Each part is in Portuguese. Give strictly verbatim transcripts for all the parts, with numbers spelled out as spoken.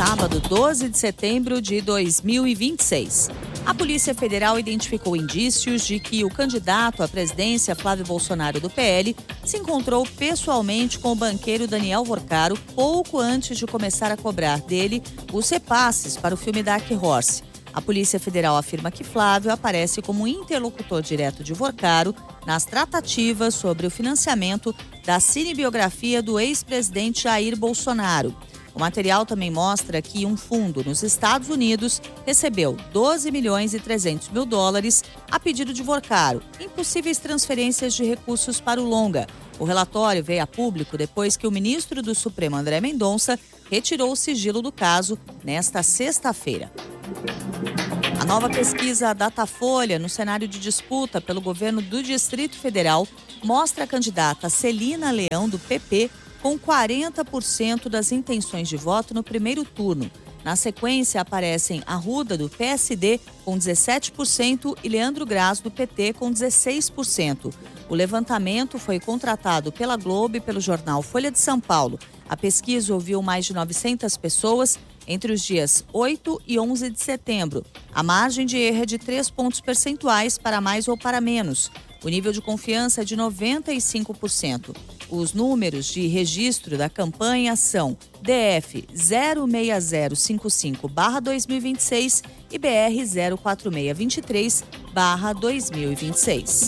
sábado, doze de setembro de dois mil e vinte e seis. A Polícia Federal identificou indícios de que o candidato à presidência, Flávio Bolsonaro, do P L, se encontrou pessoalmente com o banqueiro Daniel Vorcaro pouco antes de começar a cobrar dele os repasses para o filme Dark Horse. A Polícia Federal afirma que Flávio aparece como interlocutor direto de Vorcaro nas tratativas sobre o financiamento da cinebiografia do ex-presidente Jair Bolsonaro. O material também mostra que um fundo nos Estados Unidos recebeu doze milhões e trezentos mil dólares a pedido de Vorcaro, em possíveis transferências de recursos para o longa. O relatório veio a público depois que o ministro do Supremo, André Mendonça, retirou o sigilo do caso nesta sexta-feira. A nova pesquisa Datafolha, no cenário de disputa pelo governo do Distrito Federal, mostra a candidata Celina Leão, do P P, com quarenta por cento das intenções de voto no primeiro turno. Na sequência, aparecem Arruda, do P S D, com dezessete por cento e Leandro Graz, do P T, com dezesseis por cento. O levantamento foi contratado pela Globo e pelo jornal Folha de São Paulo. A pesquisa ouviu mais de novecentas pessoas entre os dias oito e onze de setembro. A margem de erro é de três pontos percentuais para mais ou para menos. O nível de confiança é de noventa e cinco por cento. Os números de registro da campanha são D F zero seis zero cinco cinco barra dois mil e vinte e seis e B R zero quatro seis dois três barra dois mil e vinte e seis.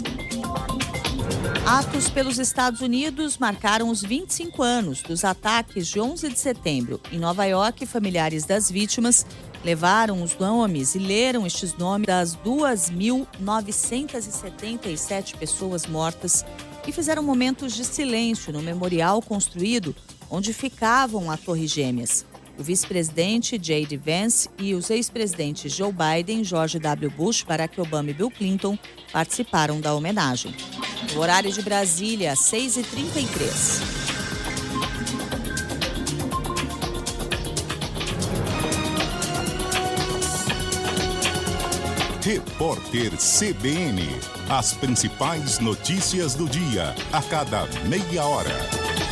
Atos pelos Estados Unidos marcaram os vinte e cinco anos dos ataques de onze de setembro. Em Nova York, familiares das vítimas levaram os nomes e leram estes nomes das duas mil novecentas e setenta e sete pessoas mortas e fizeram momentos de silêncio no memorial construído onde ficavam a Torre Gêmeas. O vice-presidente J D Vance e os ex-presidentes Joe Biden, George W. Bush, Barack Obama e Bill Clinton participaram da homenagem. O horário de Brasília, seis e trinta e três. Repórter C B N. As principais notícias do dia, a cada meia hora.